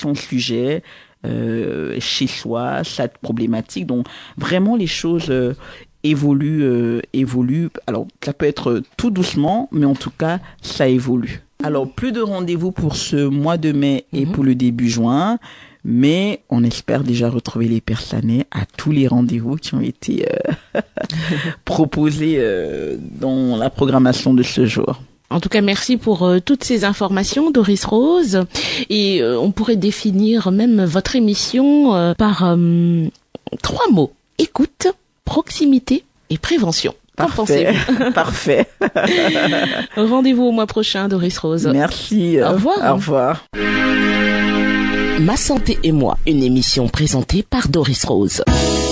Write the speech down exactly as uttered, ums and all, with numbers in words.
son sujet euh, chez soi, sa problématique. Donc vraiment les choses euh, évoluent, euh, évoluent. Alors ça peut être tout doucement, mais en tout cas ça évolue. Alors plus de rendez-vous pour ce mois de mai et mmh. pour le début juin. Mais on espère déjà retrouver les Persanais à tous les rendez-vous qui ont été euh, proposés euh, dans la programmation de ce jour. En tout cas, merci pour euh, toutes ces informations, Doris Rose. Et euh, on pourrait définir même votre émission euh, par euh, trois mots. Écoute, proximité et prévention. Qu'en pensez-vous ? Parfait. Rendez-vous au mois prochain, Doris Rose. Merci. Au revoir. Au revoir. Ma santé et moi, une émission présentée par Doris Rose.